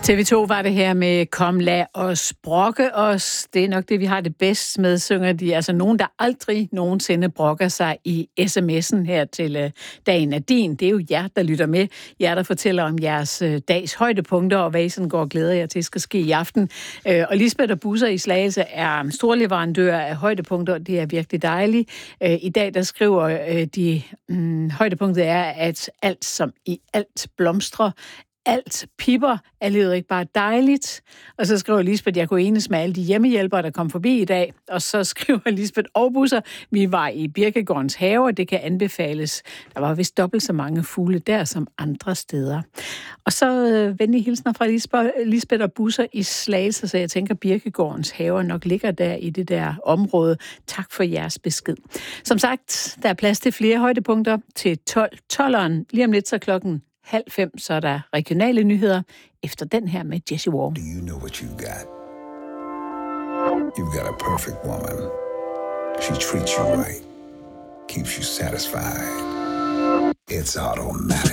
TV2 var det her med Kom lad os brokke os. Det er nok det, vi har det bedst med, synger de. Altså nogen, der aldrig nogensinde brokker sig i sms'en her til Dagen er din. Det er jo jer, der lytter med. Jer, der fortæller om jeres dags højdepunkter, og hvad I sådan går og glæder jer til skal ske i aften. Og Lisbeth og Busser i Slagelse er storleverandør af højdepunkter, og det er virkelig dejligt. I dag, der skriver de, højdepunktet er, at alt som i alt blomstrer, alt pipper, er livet ikke bare dejligt? Og så skriver Lisbeth, jeg kunne enes med alle de hjemmehjælpere, der kom forbi i dag. Og så skriver Lisbeth og Busser, vi var i Birkegårdens have, og det kan anbefales. Der var vist dobbelt så mange fugle der som andre steder. Og så venlige hilsner fra Lisbeth og Busser i Slagelse, så jeg tænker, Birkegårdens have nok ligger der i det der område. Tak for jeres besked. Som sagt, der er plads til flere højdepunkter til 12'eren. Lige om lidt så klokken 4:30, så er der regionale nyheder efter den her med Jessie Wong. Do you know what you got? You've got a perfect woman. She treats you right, keeps you satisfied. It's automatic.